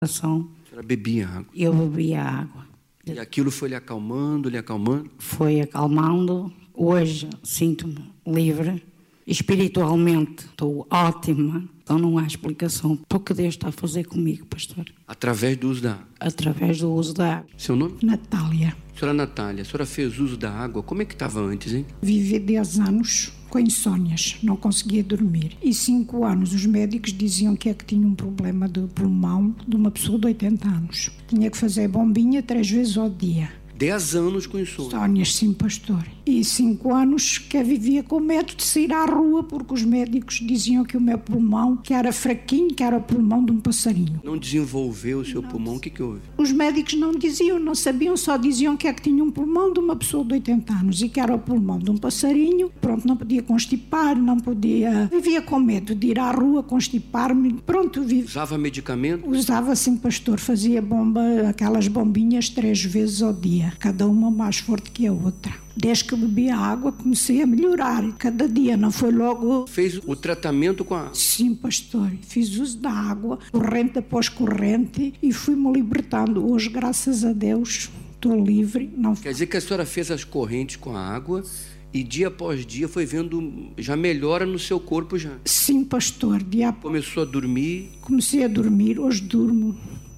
A senhora bebia água? Eu bebia água. E aquilo foi lhe acalmando, lhe acalmando? Foi acalmando. Hoje sinto-me livre. Espiritualmente estou ótima. Então não há explicação para o que Deus está a fazer comigo, pastor. Através do uso da água? Através do uso da água. Seu nome? Natália. Senhora Natália, a senhora fez uso da água. Como é que estava antes, hein? Vivi 10 anos com insônias, não conseguia dormir. E 5 anos os médicos diziam que tinha um problema de pulmão de uma pessoa de 80 anos. Tinha que fazer bombinha 3 vezes ao dia. 10 anos com insônia? Insônias, sim, pastor. E 5 anos que vivia com medo de sair à rua, porque os médicos diziam que o meu pulmão, que era fraquinho, que era o pulmão de um passarinho. Não desenvolveu o seu pulmão? O que houve? Os médicos não diziam, não sabiam, só diziam que tinha um pulmão de uma pessoa de 80 anos e que era o pulmão de um passarinho. Pronto, não podia constipar, não podia... Vivia com medo de ir à rua, constipar-me. Pronto, Usava medicamento? Usava, sim, pastor. Fazia aquelas bombinhas 3 vezes ao dia. Cada uma mais forte que a outra. Desde que bebia água, comecei a melhorar. Cada dia, não foi logo... Fez o tratamento com a água? Sim, pastor. Fiz uso da água, corrente após corrente, e fui-me libertando. Hoje, graças a Deus, estou livre. Não... Quer dizer que a senhora fez as correntes com a água e dia após dia foi vendo já melhora no seu corpo já? Sim, pastor. Começou a dormir? Comecei a dormir. Hoje durmo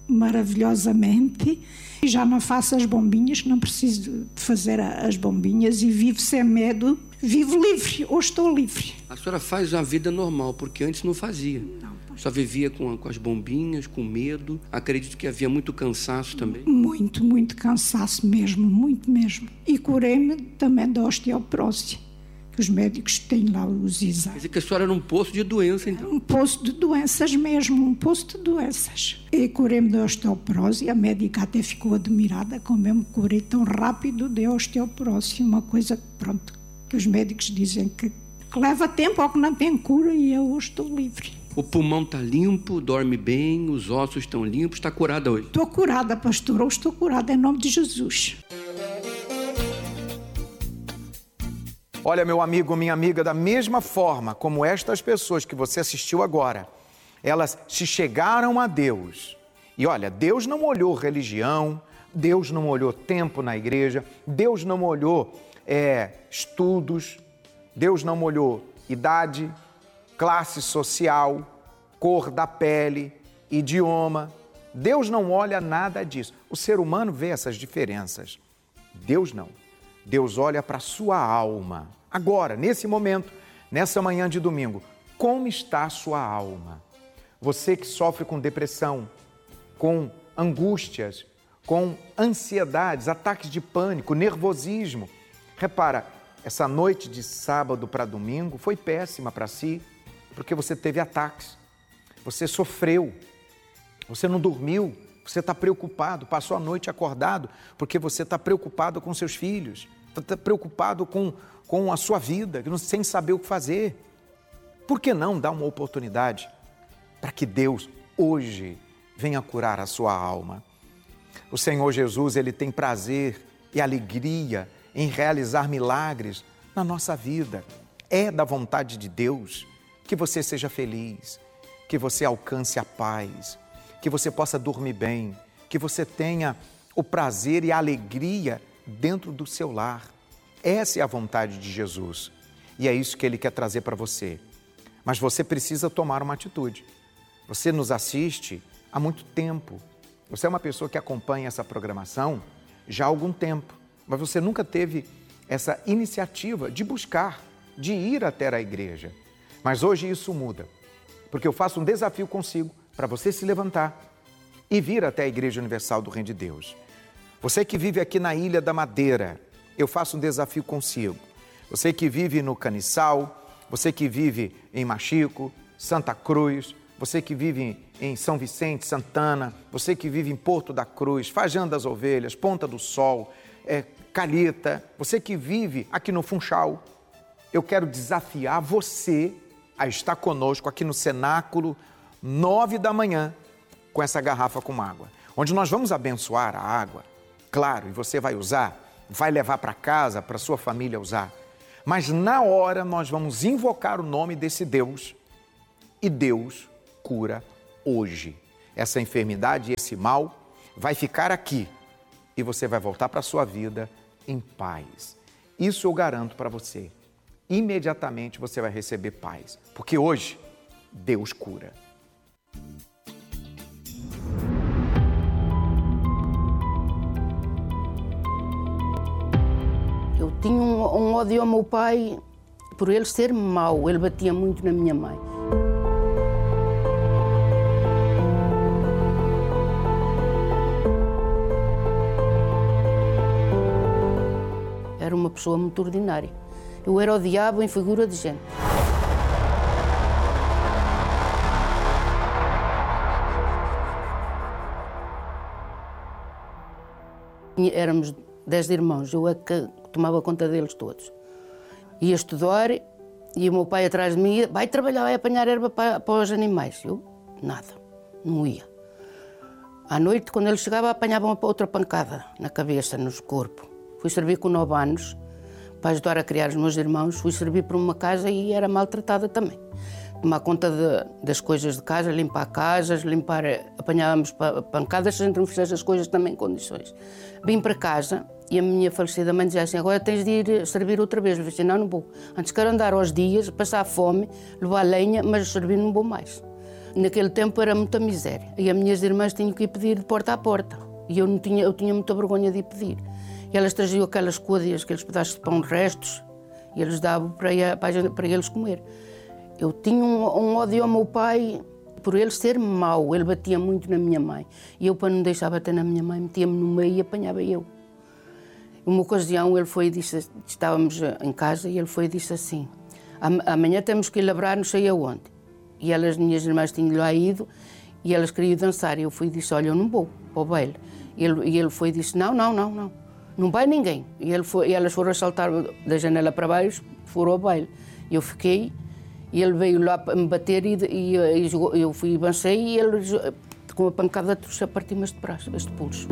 maravilhosamente. E já não faço as bombinhas, não preciso de fazer as bombinhas e vivo sem medo, vivo livre, hoje estou livre. A senhora faz a vida normal, porque antes não fazia. Não. Só vivia com as bombinhas, com medo. Acredito que havia muito cansaço também. Muito, muito cansaço mesmo, muito mesmo. E curei-me também da osteoporose. Os médicos têm lá os exames. Quer dizer que a senhora era um poço de doença, então? Um poço de doenças mesmo, um poço de doenças. E curei-me da osteoporose e a médica até ficou admirada como eu me curei tão rápido de osteoporose. Uma coisa, pronto, que os médicos dizem que leva tempo ou que não tem cura e eu hoje estou livre. O pulmão está limpo, dorme bem, os ossos estão limpos, está curada hoje? Estou curada, pastor, hoje estou curada em nome de Jesus. Olha, meu amigo, minha amiga, da mesma forma como estas pessoas que você assistiu agora, elas se chegaram a Deus. E olha, Deus não olhou religião, Deus não olhou tempo na igreja, Deus não olhou estudos, Deus não olhou idade, classe social, cor da pele, idioma. Deus não olha nada disso. O ser humano vê essas diferenças. Deus não. Deus olha para a sua alma. Agora, nesse momento, nessa manhã de domingo, como está a sua alma? Você que sofre com depressão, com angústias, com ansiedades, ataques de pânico, nervosismo. Repara, essa noite de sábado para domingo foi péssima para si, porque você teve ataques, você sofreu, você não dormiu, você está preocupado, passou a noite acordado, porque você está preocupado com seus filhos, está preocupado com a sua vida, sem saber o que fazer. Por que não dar uma oportunidade para que Deus hoje venha curar a sua alma? O Senhor Jesus, Ele tem prazer e alegria em realizar milagres na nossa vida. É da vontade de Deus que você seja feliz, que você alcance a paz, que você possa dormir bem, que você tenha o prazer e a alegria dentro do seu lar. Essa é a vontade de Jesus e é isso que Ele quer trazer para você. Mas você precisa tomar uma atitude. Você nos assiste há muito tempo. Você é uma pessoa que acompanha essa programação já há algum tempo, mas você nunca teve essa iniciativa de buscar, de ir até a igreja. Mas hoje isso muda, porque eu faço um desafio consigo para você se levantar e vir até a Igreja Universal do Reino de Deus. Você que vive aqui na Ilha da Madeira, eu faço um desafio consigo. Você que vive no Caniçal, você que vive em Machico, Santa Cruz, você que vive em São Vicente, Santana, você que vive em Porto da Cruz, Fajã das Ovelhas, Ponta do Sol, Calheta, você que vive aqui no Funchal, eu quero desafiar você a estar conosco aqui no cenáculo, 9 da manhã, com essa garrafa com água, onde nós vamos abençoar a água, claro, e você vai usar, vai levar para casa, para sua família usar, mas na hora nós vamos invocar o nome desse Deus e Deus cura hoje. essa enfermidade, esse mal vai ficar aqui e você vai voltar para a sua vida em paz. Isso eu garanto para você. Imediatamente você vai receber paz, porque hoje Deus cura. Eu tinha um ódio ao meu pai por ele ser mau. Ele batia muito na minha mãe. Era uma pessoa muito ordinária. Eu era o diabo em figura de gente. Éramos 10 irmãos, eu é que tomava conta deles todos. Ia estudar e o meu pai atrás de mim, vai trabalhar, vai apanhar erva para os animais. Eu, nada, não ia. À noite, quando ele chegava, apanhava outra pancada na cabeça, no corpo. Fui servir com 9 anos, para ajudar a criar os meus irmãos. Fui servir para uma casa e era maltratada também. Tomar conta das coisas de casa, limpar casas, apanhávamos pancadas se a gente não fizesse as coisas também em condições. Vim para casa e a minha falecida mãe dizia assim, agora tens de ir servir outra vez. Eu disse, não vou. Antes quero andar aos dias, passar fome, levar lenha, mas servir não vou mais. Naquele tempo era muita miséria. E as minhas irmãs tinham que ir pedir de porta a porta. E eu tinha muita vergonha de ir pedir. E elas traziam aquelas côdeas, aqueles pedaços de pão restos, e eles davam para eles comer. Eu tinha um ódio ao meu pai por ele ser mau. Ele batia muito na minha mãe. E eu, para não deixar bater na minha mãe, metia-me no meio e apanhava eu. Uma ocasião, ele foi e disse, estávamos em casa, e ele foi e disse assim, amanhã temos que ir labrar não sei aonde. E elas, minhas irmãs, tinham lá ido, e elas queriam dançar. E eu fui e disse, olha, eu não vou para o baile. E ele foi e disse, não vai ninguém. E elas foram a saltar da janela para baixo, foram ao baile. E eu fiquei, e ele veio lá me bater, e eu fui e avancei, e ele, com a pancada, trouxe a partir-me este braço, este pulso.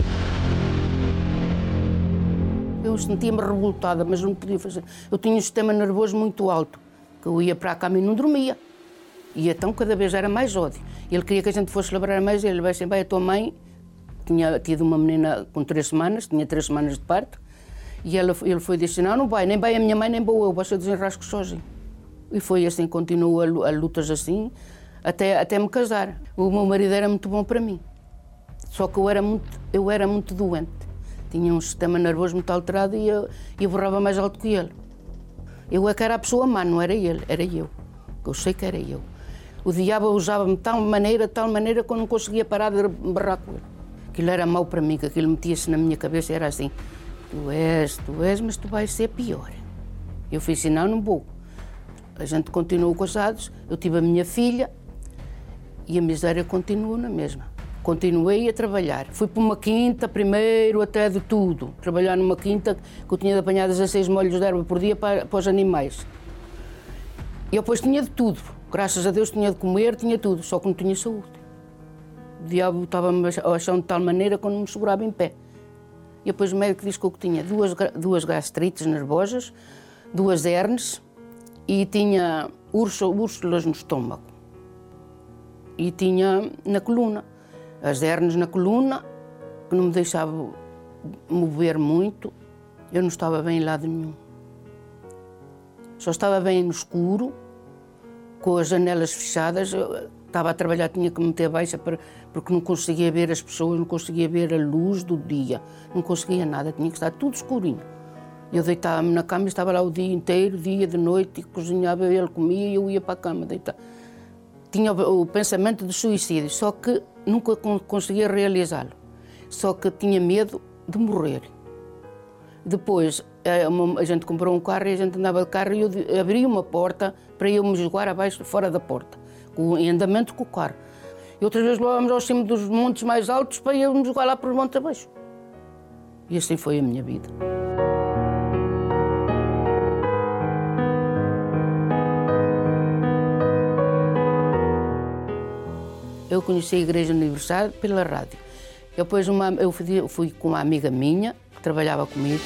Eu sentia-me revoltada, mas não podia fazer. Eu tinha um sistema nervoso muito alto, que eu ia para a cama e não dormia. E então cada vez era mais ódio. Ele queria que a gente fosse celebrar mais, ele vai assim, vai, a tua mãe tinha tido uma menina com 3 semanas, tinha 3 semanas de parto, e ele foi e disse, não vai, nem vai a minha mãe, nem vou eu, você desenrasco sozinho. E foi assim, continuou a lutas assim, até me casar. O meu marido era muito bom para mim, só que eu era muito doente. Tinha um sistema nervoso muito alterado e eu borrava mais alto que ele. Eu é que era a pessoa má, não era ele, era eu. Eu sei que era eu. O diabo usava-me de tal maneira que eu não conseguia parar de berrar com ele. Aquilo era mau para mim, que aquilo metia-se na minha cabeça e era assim, tu és, mas tu vais ser pior. Eu fiz assim, não vou. A gente continuou casados, eu tive a minha filha e a miséria continuou na mesma. Continuei a trabalhar. Fui para uma quinta primeiro, até de tudo. Trabalhar numa quinta que eu tinha de apanhar 16 molhos de erva por dia para os animais. E eu depois tinha de tudo. Graças a Deus tinha de comer, tinha tudo, só que não tinha saúde. O diabo estava-me achando de tal maneira que eu não me segurava em pé. E depois o médico disse que eu tinha duas gastrites nervosas, 2 hernias e tinha úrsulas no estômago. E tinha na coluna. As hernias na coluna, que não me deixavam mover muito. Eu não estava bem em lado nenhum. Só estava bem no escuro, com as janelas fechadas. Eu estava a trabalhar, tinha que me meter baixa porque não conseguia ver as pessoas, não conseguia ver a luz do dia, não conseguia nada, tinha que estar tudo escurinho. Eu deitava-me na cama e estava lá o dia inteiro, dia de noite, e cozinhava, ele comia e eu ia para a cama deitar. Tinha o pensamento de suicídio, só que nunca conseguia realizá-lo. Só que tinha medo de morrer. Depois, a gente comprou um carro e a gente andava de carro e eu abri uma porta para eu me jogar abaixo, fora da porta, em andamento com o carro. E outras vezes levávamos ao cimo dos montes mais altos para eu me jogar lá para os montes abaixo. E assim foi a minha vida. Eu conheci a Igreja Universal pela rádio. Depois eu fui com uma amiga minha, que trabalhava comigo.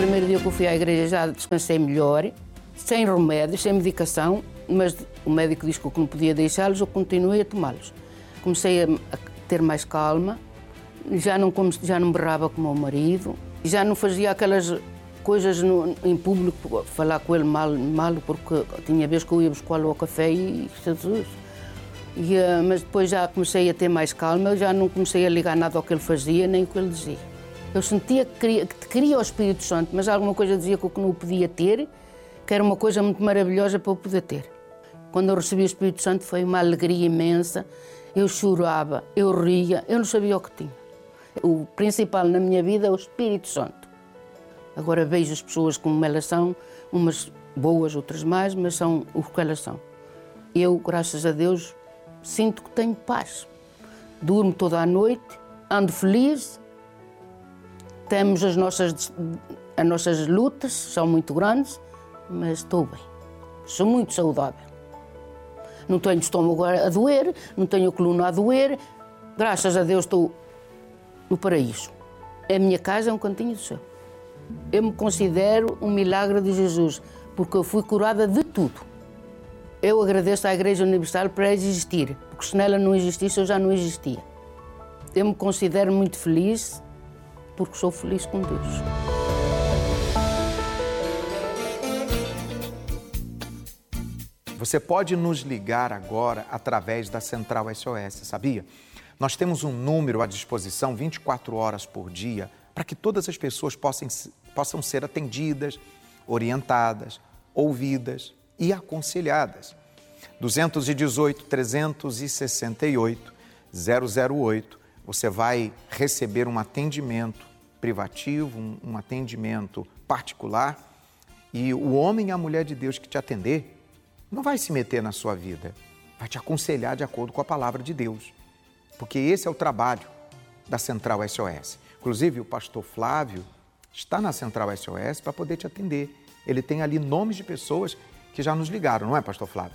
primeiro dia que eu fui à igreja já descansei melhor, sem remédios, sem medicação, mas o médico disse que eu não podia deixá-los, eu continuei a tomá-los. Comecei a ter mais calma, já não berrava como o marido, já não fazia aquelas coisas em público, falar com ele mal, porque tinha vez que eu ia buscá-lo ao café e Jesus. Mas depois já comecei a ter mais calma, já não comecei a ligar nada ao que ele fazia, nem ao que ele dizia. Eu sentia que queria o Espírito Santo, mas alguma coisa dizia que eu não o podia ter, que era uma coisa muito maravilhosa para eu poder ter. Quando eu recebi o Espírito Santo foi uma alegria imensa, eu chorava, eu ria, eu não sabia o que tinha. O principal na minha vida é o Espírito Santo. Agora vejo as pessoas como elas são, umas boas, outras mais, mas são o que elas são. Eu, graças a Deus, sinto que tenho paz. Durmo toda a noite, ando feliz, temos as nossas lutas, são muito grandes, mas estou bem. Sou muito saudável. Não tenho estômago a doer, não tenho a coluna a doer. Graças a Deus estou no paraíso. A minha casa é um cantinho do céu. Eu me considero um milagre de Jesus, porque eu fui curada de tudo. Eu agradeço à Igreja Universal por existir, porque se ela não existisse, eu já não existia. Eu me considero muito feliz, porque sou feliz com Deus. Você pode nos ligar agora através da Central SOS, sabia? Nós temos um número à disposição 24 horas por dia para que todas as pessoas possam ser atendidas, orientadas, ouvidas e aconselhadas. 218-368-008. Você vai receber um atendimento privativo, um atendimento particular, e o homem e a mulher de Deus que te atender não vai se meter na sua vida, vai te aconselhar de acordo com a palavra de Deus, porque esse é o trabalho da Central SOS. Inclusive, o pastor Flávio está na Central SOS para poder te atender. Ele tem ali nomes de pessoas que já nos ligaram, não é, pastor Flávio?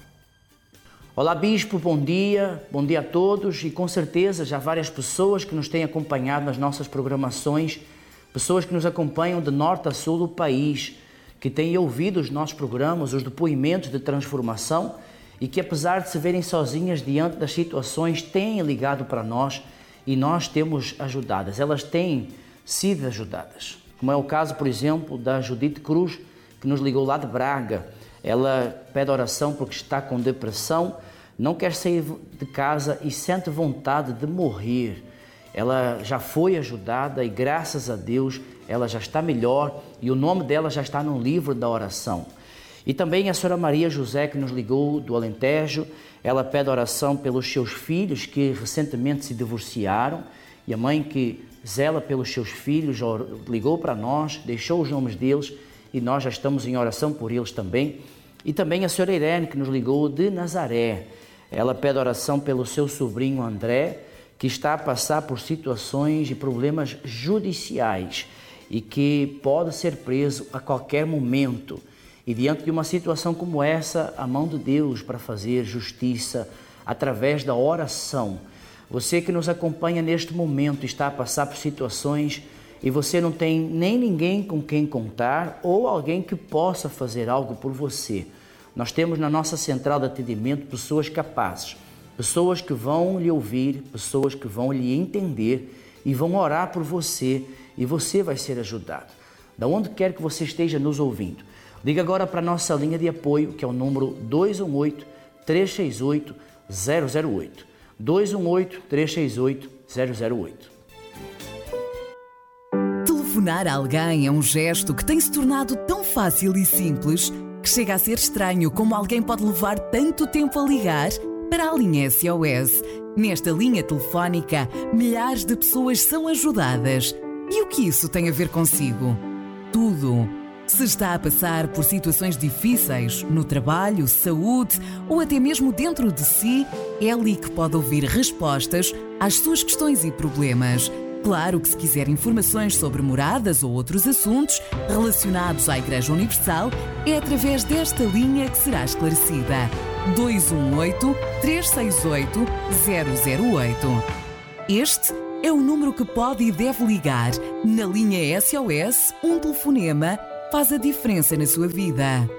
Olá, bispo, bom dia a todos, e com certeza já várias pessoas que nos têm acompanhado nas nossas programações, pessoas que nos acompanham de norte a sul do país, que têm ouvido os nossos programas, os depoimentos de transformação e que, apesar de se verem sozinhas diante das situações, têm ligado para nós e nós temos ajudadas. Elas têm sido ajudadas, como é o caso, por exemplo, da Judite Cruz, que nos ligou lá de Braga. Ela pede oração porque está com depressão, não quer sair de casa e sente vontade de morrer. Ela já foi ajudada e, graças a Deus, ela já está melhor e o nome dela já está no livro da oração. E também a senhora Maria José, que nos ligou do Alentejo, ela pede oração pelos seus filhos que recentemente se divorciaram, e a mãe que zela pelos seus filhos ligou para nós, deixou os nomes deles e nós já estamos em oração por eles também. E também a senhora Irene, que nos ligou de Nazaré, ela pede oração pelo seu sobrinho André, que está a passar por situações e problemas judiciais e que pode ser preso a qualquer momento. E diante de uma situação como essa, a mão de Deus para fazer justiça através da oração. Você que nos acompanha neste momento está a passar por situações e você não tem nem ninguém com quem contar ou alguém que possa fazer algo por você. Nós temos na nossa central de atendimento pessoas capazes, pessoas que vão lhe ouvir, pessoas que vão lhe entender e vão orar por você e você vai ser ajudado. Da onde quer que você esteja nos ouvindo, liga agora para a nossa linha de apoio, que é o número 218-368-008. 218-368-008. Telefonar a alguém é um gesto que tem se tornado tão fácil e simples que chega a ser estranho como alguém pode levar tanto tempo a ligar para a linha SOS. Nesta linha telefónica, milhares de pessoas são ajudadas. E o que isso tem a ver consigo? Tudo. Se está a passar por situações difíceis no trabalho, saúde ou até mesmo dentro de si, é ali que pode ouvir respostas às suas questões e problemas. Claro que se quiser informações sobre moradas ou outros assuntos relacionados à Igreja Universal, é através desta linha que será esclarecida. 218-368-008. Este é o número que pode e deve ligar. Na linha SOS, um telefonema faz a diferença na sua vida.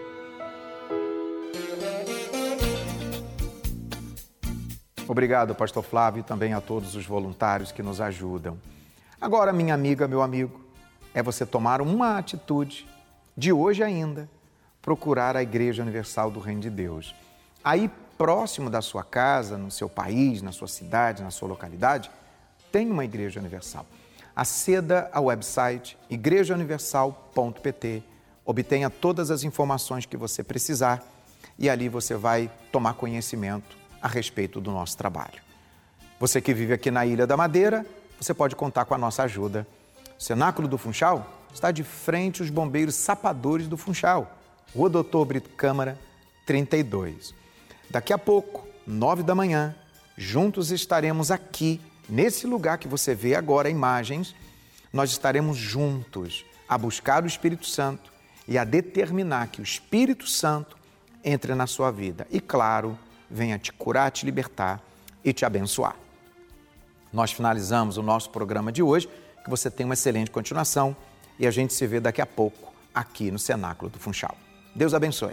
Obrigado, pastor Flávio, e também a todos os voluntários que nos ajudam. Agora, minha amiga, meu amigo, é você tomar uma atitude, de hoje ainda, procurar a Igreja Universal do Reino de Deus. Aí, próximo da sua casa, no seu país, na sua cidade, na sua localidade, tem uma Igreja Universal. Aceda ao website igrejauniversal.pt, obtenha todas as informações que você precisar e ali você vai tomar conhecimento a respeito do nosso trabalho. Você que vive aqui na Ilha da Madeira, você pode contar com a nossa ajuda. O Cenáculo do Funchal está de frente aos bombeiros sapadores do Funchal, Rua Doutor Brito Câmara, 32. Daqui a pouco, 9 da manhã, juntos estaremos aqui, nesse lugar que você vê agora, imagens, nós estaremos juntos a buscar o Espírito Santo e a determinar que o Espírito Santo entre na sua vida. E claro, venha te curar, te libertar e te abençoar. Nós finalizamos o nosso programa de hoje, que você tenha uma excelente continuação e a gente se vê daqui a pouco aqui no Cenáculo do Funchal. Deus abençoe.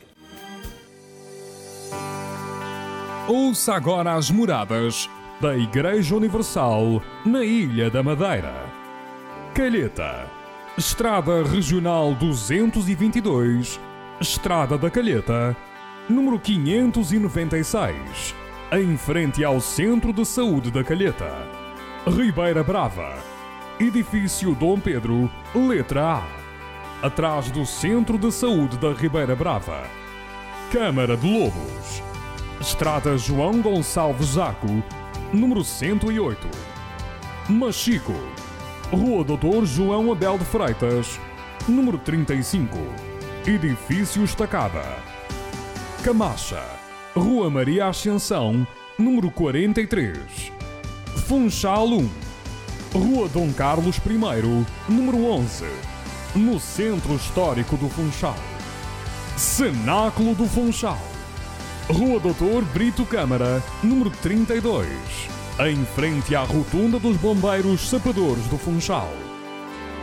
Ouça agora as moradas da Igreja Universal na Ilha da Madeira. Calheta, Estrada Regional 222, Estrada da Calheta, número 596, em frente ao Centro de Saúde da Calheta. Ribeira Brava, Edifício Dom Pedro, letra A, atrás do Centro de Saúde da Ribeira Brava. Câmara de Lobos, Estrada João Gonçalves Zaco, número 108. Machico, Rua Doutor João Abel de Freitas, número 35, Edifício Estacada. Camacha, Rua Maria Ascensão, número 43. Funchal 1, Rua Dom Carlos I, número 11, no Centro Histórico do Funchal. Cenáculo do Funchal, Rua Doutor Brito Câmara, número 32, em frente à Rotunda dos Bombeiros Sapadores do Funchal.